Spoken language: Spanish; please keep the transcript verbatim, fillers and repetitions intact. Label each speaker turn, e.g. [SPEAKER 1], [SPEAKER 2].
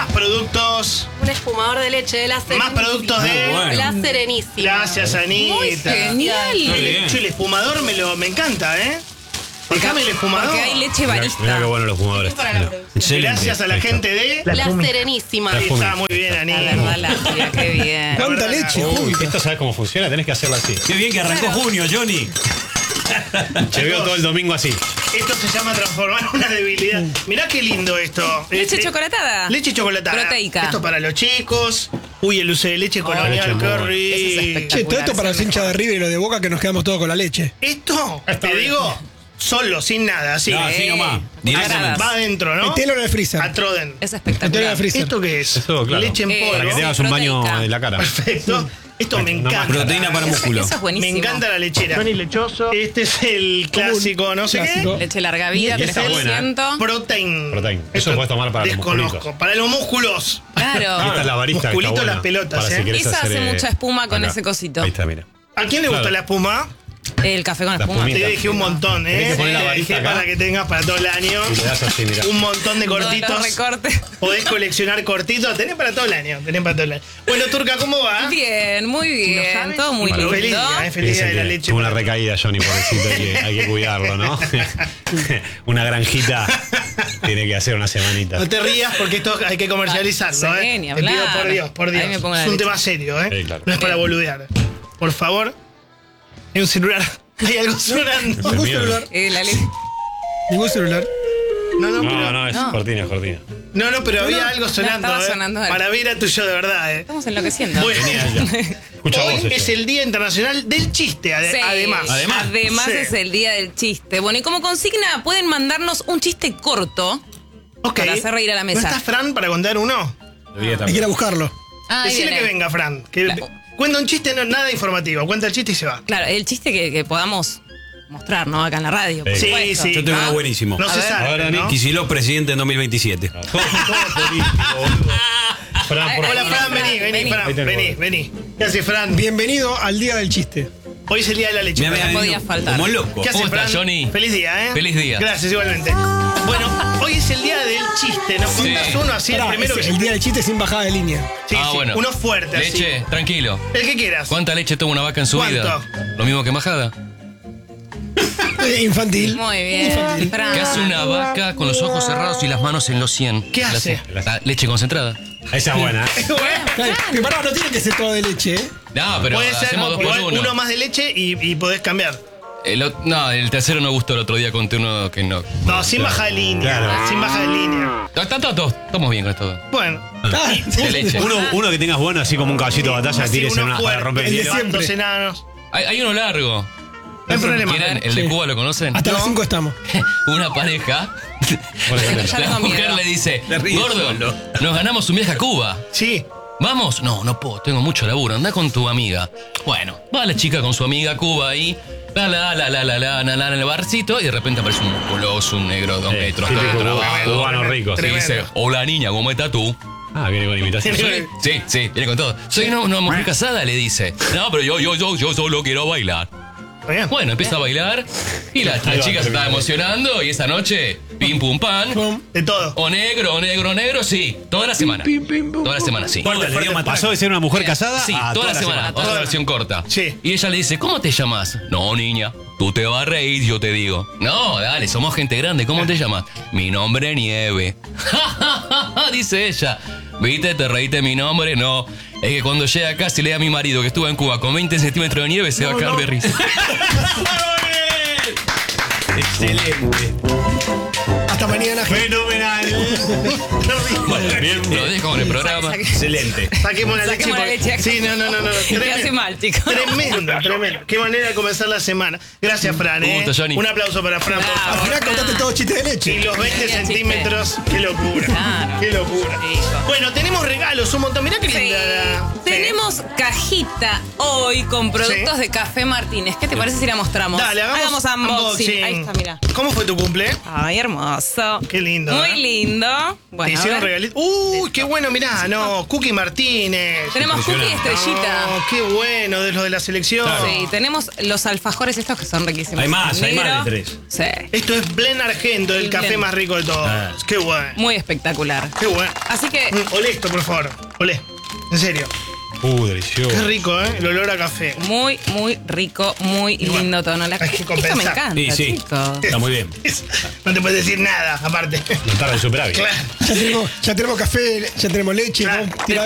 [SPEAKER 1] más productos.
[SPEAKER 2] Un espumador de leche de la Serenísima.
[SPEAKER 1] Más productos de...
[SPEAKER 3] bueno.
[SPEAKER 2] La Serenísima.
[SPEAKER 1] Gracias, Anita.
[SPEAKER 2] Muy genial.
[SPEAKER 1] El, el espumador me, lo, me encanta, ¿eh? Déjame el espumador.
[SPEAKER 4] Porque hay leche barista.
[SPEAKER 3] Mirá qué bueno los fumadores.
[SPEAKER 1] Gracias a la gente de...
[SPEAKER 2] La, la Serenísima.
[SPEAKER 1] Ahí está, muy bien, Anita.
[SPEAKER 4] La verdad, la tía, qué bien.
[SPEAKER 5] ¿Cuánta leche?
[SPEAKER 3] Uy, esto sabes cómo funciona, tenés que hacerlo así. Qué bien que arrancó junio, Johnny. Te veo todo el domingo así.
[SPEAKER 1] Esto se llama transformar una debilidad. Mirá qué lindo esto.
[SPEAKER 4] Leche
[SPEAKER 1] Este-
[SPEAKER 4] chocolatada.
[SPEAKER 1] Leche chocolatada.
[SPEAKER 4] Proteica.
[SPEAKER 1] Esto para los chicos. Uy, el dulce de leche colonial,
[SPEAKER 3] leche
[SPEAKER 1] qué
[SPEAKER 3] muy
[SPEAKER 1] rico.
[SPEAKER 4] Eso es espectacular.
[SPEAKER 5] Che, todo esto para los hinchas de River y los de Boca que nos quedamos todos con la leche.
[SPEAKER 1] Esto, te digo, solo, sin nada, así.
[SPEAKER 3] No, así nomás. Directamente.
[SPEAKER 1] Va adentro, ¿no?
[SPEAKER 5] Metelo en el freezer.
[SPEAKER 1] A Troden.
[SPEAKER 4] Es
[SPEAKER 5] Metelo en
[SPEAKER 4] espectacular.
[SPEAKER 5] el freezer.
[SPEAKER 1] ¿Esto qué es?
[SPEAKER 3] Eso, claro.
[SPEAKER 1] Leche en
[SPEAKER 4] Eh,
[SPEAKER 1] polvo.
[SPEAKER 3] Para que te hagas un baño
[SPEAKER 4] Proteica.
[SPEAKER 3] de la cara.
[SPEAKER 1] Perfecto. Esto me
[SPEAKER 3] Una más
[SPEAKER 1] encanta.
[SPEAKER 3] proteína para músculo.
[SPEAKER 4] Eso es
[SPEAKER 1] Me
[SPEAKER 4] buenísimo.
[SPEAKER 1] encanta la lechera. Johnny Lechoso. Este es el clásico, no sé
[SPEAKER 5] Clásico.
[SPEAKER 4] Leche larga vida,
[SPEAKER 1] Y esta
[SPEAKER 4] tres
[SPEAKER 1] es
[SPEAKER 4] por
[SPEAKER 3] buena,
[SPEAKER 4] ciento.
[SPEAKER 1] qué. Protein.
[SPEAKER 3] Protein. Eso lo podés tomar para los
[SPEAKER 1] Desconozco.
[SPEAKER 3] musculitos.
[SPEAKER 1] Para los músculos.
[SPEAKER 4] Claro.
[SPEAKER 3] Esta es la barista que está
[SPEAKER 1] Musculito
[SPEAKER 3] buena
[SPEAKER 1] las pelotas,
[SPEAKER 3] para
[SPEAKER 1] ¿eh?
[SPEAKER 3] si querés
[SPEAKER 4] Esa
[SPEAKER 3] hacer,
[SPEAKER 4] hace
[SPEAKER 3] eh,
[SPEAKER 4] mucha espuma con
[SPEAKER 3] acá.
[SPEAKER 4] ese cosito.
[SPEAKER 3] Ahí está, mira.
[SPEAKER 1] ¿A quién le gusta
[SPEAKER 3] Claro.
[SPEAKER 1] la espuma?
[SPEAKER 4] El café con
[SPEAKER 3] La
[SPEAKER 4] espuma.
[SPEAKER 3] espumita.
[SPEAKER 1] Te dejé un montón, ¿eh?
[SPEAKER 3] Tenés que poner la
[SPEAKER 1] Te
[SPEAKER 3] varita
[SPEAKER 1] dejé
[SPEAKER 3] acá.
[SPEAKER 1] para que tengas para todo el año.
[SPEAKER 3] Y le das así, mira.
[SPEAKER 1] Un montón de
[SPEAKER 4] Todos
[SPEAKER 1] cortitos.
[SPEAKER 4] los recortes.
[SPEAKER 1] Podés coleccionar cortitos. Tenés para todo el año. Tenés para todo el año. Bueno, Turca, ¿cómo va?
[SPEAKER 4] Bien, muy bien.
[SPEAKER 1] sabes?
[SPEAKER 4] Todo muy
[SPEAKER 1] Bueno,
[SPEAKER 4] lindo.
[SPEAKER 1] feliz día, ¿eh? Feliz día
[SPEAKER 3] Dicen
[SPEAKER 1] de la
[SPEAKER 3] que
[SPEAKER 1] leche.
[SPEAKER 3] tuvo una
[SPEAKER 1] para-
[SPEAKER 3] recaída, Johnny, pobrecito, hay que, hay que cuidarlo, ¿no? Una granjita tiene que hacer una semanita.
[SPEAKER 1] No te rías porque esto hay que comercializarlo,
[SPEAKER 4] Sí,
[SPEAKER 1] ¿eh?
[SPEAKER 4] ni
[SPEAKER 1] Te pido
[SPEAKER 4] hablar.
[SPEAKER 1] por Dios, por
[SPEAKER 4] Ahí
[SPEAKER 1] Dios.
[SPEAKER 4] me pongo la
[SPEAKER 1] Es un
[SPEAKER 4] leche.
[SPEAKER 1] tema serio, ¿eh?
[SPEAKER 3] Sí, claro.
[SPEAKER 1] No es para boludear. Por favor. Hay un celular. Hay algo sonando.
[SPEAKER 5] Ningún
[SPEAKER 3] miedo.
[SPEAKER 5] celular.
[SPEAKER 4] Eh, la leche.
[SPEAKER 5] Ningún celular.
[SPEAKER 1] No, no,
[SPEAKER 3] No,
[SPEAKER 1] pero,
[SPEAKER 3] no, es
[SPEAKER 4] No.
[SPEAKER 3] cortina, es cortina.
[SPEAKER 1] no, no, pero había algo sonando,
[SPEAKER 4] estaba
[SPEAKER 1] ¿eh?
[SPEAKER 4] sonando algo.
[SPEAKER 1] Para ver a tuyo de verdad, ¿eh?
[SPEAKER 4] Estamos enloqueciendo.
[SPEAKER 1] Bueno,
[SPEAKER 3] Escucha
[SPEAKER 1] hoy
[SPEAKER 3] vos
[SPEAKER 1] es
[SPEAKER 3] eso.
[SPEAKER 1] el Día Internacional del Chiste, ade-
[SPEAKER 4] Sí,
[SPEAKER 1] además.
[SPEAKER 3] Además.
[SPEAKER 4] Además
[SPEAKER 1] Sí.
[SPEAKER 4] es el día del chiste. Bueno, y como consigna pueden mandarnos un chiste corto.
[SPEAKER 1] Ok.
[SPEAKER 4] Para hacer reír a la mesa.
[SPEAKER 1] ¿No está Fran para contar uno?
[SPEAKER 3] Debería
[SPEAKER 5] Hay que ir
[SPEAKER 3] también.
[SPEAKER 5] a buscarlo.
[SPEAKER 4] Ah, ahí
[SPEAKER 1] Decile
[SPEAKER 4] viene.
[SPEAKER 1] que venga, Fran. Que
[SPEAKER 4] Claro.
[SPEAKER 1] cuenta un chiste, no, nada informativo. Cuenta el chiste y se va.
[SPEAKER 4] Claro, el chiste que, que podamos mostrar, ¿no? Acá en la radio. por
[SPEAKER 3] Sí,
[SPEAKER 4] supuesto.
[SPEAKER 1] sí.
[SPEAKER 3] Yo tengo
[SPEAKER 4] ¿Ah?
[SPEAKER 3] uno buenísimo.
[SPEAKER 1] No
[SPEAKER 4] A
[SPEAKER 1] se
[SPEAKER 4] ver.
[SPEAKER 1] sabe,
[SPEAKER 3] Ahora,
[SPEAKER 1] ¿no?
[SPEAKER 3] Kicillof presidente en dos mil veintisiete. Todo, todo político, boludo. Fran, por
[SPEAKER 1] Hola,
[SPEAKER 4] Ahí
[SPEAKER 1] Fran,
[SPEAKER 4] viene
[SPEAKER 1] vení,
[SPEAKER 4] Fran,
[SPEAKER 1] vení,
[SPEAKER 4] vení.
[SPEAKER 1] Fran,
[SPEAKER 3] Ahí tengo.
[SPEAKER 1] vení, vení. ¿Qué hace, Fran?
[SPEAKER 5] Bienvenido al día del chiste.
[SPEAKER 1] Hoy es el día de la leche.
[SPEAKER 3] Mira,
[SPEAKER 1] Fran.
[SPEAKER 3] mira,
[SPEAKER 4] podía
[SPEAKER 3] vino
[SPEAKER 4] faltar.
[SPEAKER 3] Como loco.
[SPEAKER 1] ¿Qué hace,
[SPEAKER 6] ¿Cómo
[SPEAKER 1] Fran?
[SPEAKER 6] estás, Johnny?
[SPEAKER 1] Feliz día, ¿eh?
[SPEAKER 6] Feliz día.
[SPEAKER 1] Gracias, igualmente. Bueno, hoy es el día del chiste. ¿Nos
[SPEAKER 6] Sí.
[SPEAKER 1] contás uno así, el
[SPEAKER 5] Pará,
[SPEAKER 1] primero
[SPEAKER 5] es
[SPEAKER 1] que
[SPEAKER 5] el día del chiste sin bajada de línea.
[SPEAKER 1] Sí,
[SPEAKER 6] ah,
[SPEAKER 1] sí,
[SPEAKER 6] bueno.
[SPEAKER 1] uno fuerte, así.
[SPEAKER 6] Leche, tranquilo.
[SPEAKER 1] El que quieras.
[SPEAKER 6] ¿Cuánta leche toma una vaca en su
[SPEAKER 1] ¿Cuánto?
[SPEAKER 6] vida? Lo mismo que majada.
[SPEAKER 5] Eh, Infantil.
[SPEAKER 4] Muy bien. Fran.
[SPEAKER 6] ¿Qué hace una vaca con los ojos cerrados y las manos en los cien?
[SPEAKER 1] ¿Qué hace?
[SPEAKER 6] La, la leche concentrada.
[SPEAKER 3] Esa es buena. ¿eh?
[SPEAKER 5] Claro, pero pará, no tiene que ser todo de leche, ¿eh?
[SPEAKER 6] No, pero
[SPEAKER 1] Puede ser
[SPEAKER 6] hacemos dos por
[SPEAKER 1] igual
[SPEAKER 6] uno.
[SPEAKER 1] uno más de leche y, y podés cambiar.
[SPEAKER 6] El ot- no, el tercero no gustó. El otro día conté uno que no.
[SPEAKER 1] No, sin baja de línea.
[SPEAKER 3] Claro.
[SPEAKER 1] Sin baja de línea.
[SPEAKER 6] No, Tanto todos. Estamos bien con esto.
[SPEAKER 1] Bueno.
[SPEAKER 5] Ah,
[SPEAKER 6] De leche.
[SPEAKER 3] Uno, uno que tengas bueno, así como un caballito de batalla,
[SPEAKER 1] Así,
[SPEAKER 3] tires en
[SPEAKER 1] uno
[SPEAKER 3] una para
[SPEAKER 1] fuerte,
[SPEAKER 3] romper el
[SPEAKER 5] el de
[SPEAKER 3] hielo.
[SPEAKER 5] siempre.
[SPEAKER 1] Dos enanos.
[SPEAKER 6] Hay, hay uno largo.
[SPEAKER 1] No hay problema.
[SPEAKER 6] ¿Quieren? El de
[SPEAKER 5] Sí.
[SPEAKER 6] Cuba lo conocen.
[SPEAKER 5] Hasta las cinco estamos.
[SPEAKER 6] Una pareja.
[SPEAKER 3] Por ejemplo.
[SPEAKER 4] Ya
[SPEAKER 6] La
[SPEAKER 4] tengo
[SPEAKER 6] mujer
[SPEAKER 4] miedo.
[SPEAKER 6] le dice:
[SPEAKER 3] Te ríes
[SPEAKER 6] Gordo,
[SPEAKER 3] solo.
[SPEAKER 6] nos ganamos un viaje a Cuba.
[SPEAKER 1] Sí.
[SPEAKER 6] ¿Vamos? No, no puedo, tengo mucho laburo. Anda con tu amiga. Bueno, va la chica con su amiga a Cuba ahí. La, la, la, la, la, la, la, la, en el barcito. Y de repente aparece un musculoso, un negro de dos
[SPEAKER 3] Eh,
[SPEAKER 6] metros.
[SPEAKER 3] típico
[SPEAKER 6] todo
[SPEAKER 3] cubano,
[SPEAKER 6] trabado.
[SPEAKER 3] cubano rico.
[SPEAKER 6] Y
[SPEAKER 3] Sí.
[SPEAKER 1] Tremendo.
[SPEAKER 6] dice: Hola niña, ¿cómo estás tú?
[SPEAKER 3] Ah, viene con imitación.
[SPEAKER 6] Soy- Sí, sí, viene con todo. Soy una, una mujer casada, le dice. No, pero yo, yo, yo, yo solo quiero bailar.
[SPEAKER 1] Está bien.
[SPEAKER 6] Bueno, empieza a bailar. Y la, la
[SPEAKER 3] Ahí va,
[SPEAKER 6] chica se está
[SPEAKER 3] termina.
[SPEAKER 6] emocionando. Y esa noche, pim pum pan.
[SPEAKER 5] Pum.
[SPEAKER 1] De todo.
[SPEAKER 6] O negro, o negro, o negro, sí. Toda la semana. Toda la semana, sí.
[SPEAKER 3] Corta, le dio- Pasó de ser una mujer casada
[SPEAKER 6] Sí,
[SPEAKER 3] a
[SPEAKER 6] toda la semana,
[SPEAKER 3] semana.
[SPEAKER 6] otra versión corta.
[SPEAKER 1] Sí.
[SPEAKER 6] Y ella le dice, ¿cómo te llamas? No, niña, tú te vas a reír, yo te digo. No, dale, somos gente grande, ¿cómo te llamas? Mi nombre es Nieve. Dice ella. ¿Viste? ¿Te reíste de mi nombre? No. Es que cuando llegue acá, si le da a mi marido que estuvo en Cuba con veinte centímetros de nieve, se va a caer de risa.
[SPEAKER 3] Excelente.
[SPEAKER 5] Hasta mañana, gente.
[SPEAKER 3] Fenomenal. Bueno, bien,
[SPEAKER 6] Lo
[SPEAKER 3] bien.
[SPEAKER 6] dejo con el programa.
[SPEAKER 3] Excelente.
[SPEAKER 1] Saquemos la leche.
[SPEAKER 4] Saquemos la
[SPEAKER 1] porque-
[SPEAKER 4] leche.
[SPEAKER 1] Sí, no, no, no. no.
[SPEAKER 4] Te hace mal, chicos.
[SPEAKER 1] Tremendo, tremendo. Qué manera de comenzar la semana. Gracias, Fran.
[SPEAKER 6] Un
[SPEAKER 1] ¿eh?
[SPEAKER 6] gusto, Johnny.
[SPEAKER 1] Un aplauso para Fran, por
[SPEAKER 4] Bravo.
[SPEAKER 1] favor.
[SPEAKER 5] Al final contaste todo chiste de
[SPEAKER 1] Y
[SPEAKER 5] leche.
[SPEAKER 1] los veinte
[SPEAKER 4] Qué
[SPEAKER 1] centímetros, qué locura.
[SPEAKER 4] Claro.
[SPEAKER 1] Qué locura.
[SPEAKER 4] Hijo.
[SPEAKER 1] Bueno, tenemos regalos, un montón. Mirá qué
[SPEAKER 4] Sí.
[SPEAKER 1] linda. la-
[SPEAKER 4] Tenemos cajita hoy con productos
[SPEAKER 1] Sí.
[SPEAKER 4] de Café Martínez. ¿Qué te parece si la mostramos?
[SPEAKER 1] Dale, hagamos,
[SPEAKER 4] unboxing. Ahí está, mira.
[SPEAKER 1] ¿Cómo fue tu cumple?
[SPEAKER 4] Ay, hermoso. eso.
[SPEAKER 1] Qué lindo,
[SPEAKER 4] Muy
[SPEAKER 1] ¿eh?
[SPEAKER 4] lindo.
[SPEAKER 1] Te
[SPEAKER 4] Bueno, a
[SPEAKER 1] hicieron
[SPEAKER 4] ver.
[SPEAKER 1] regalito. Uy, qué bueno, mirá, no, Cookie Martínez.
[SPEAKER 4] Tenemos cookie y estrellita.
[SPEAKER 1] No, qué bueno, de los de la selección.
[SPEAKER 4] Sí, tenemos los alfajores estos que son riquísimos.
[SPEAKER 3] Hay más, hay
[SPEAKER 4] Negro.
[SPEAKER 3] más de tres.
[SPEAKER 4] Sí,
[SPEAKER 1] Esto es Blend Argento, el
[SPEAKER 4] El
[SPEAKER 1] café
[SPEAKER 4] Blend.
[SPEAKER 1] más rico de todos.
[SPEAKER 3] Ah.
[SPEAKER 1] Qué bueno,
[SPEAKER 4] muy espectacular.
[SPEAKER 1] qué bueno.
[SPEAKER 4] Así que
[SPEAKER 1] Mm, Olé esto, por favor. Olé. En serio.
[SPEAKER 3] Uh, delicioso.
[SPEAKER 1] Qué rico, ¿eh? El olor a café.
[SPEAKER 4] muy, muy rico, muy
[SPEAKER 1] bueno,
[SPEAKER 4] lindo tono. La-
[SPEAKER 1] hay que
[SPEAKER 4] Esto me
[SPEAKER 1] compensar.
[SPEAKER 4] encanta,
[SPEAKER 3] Sí, sí.
[SPEAKER 4] chicos.
[SPEAKER 3] Está muy bien.
[SPEAKER 1] No te puedes decir nada, aparte.
[SPEAKER 3] No tarda en superávit.
[SPEAKER 1] Claro.
[SPEAKER 5] Ya tenemos, ya tenemos café, ya tenemos leche.
[SPEAKER 1] Claro.
[SPEAKER 5] vamos a tirar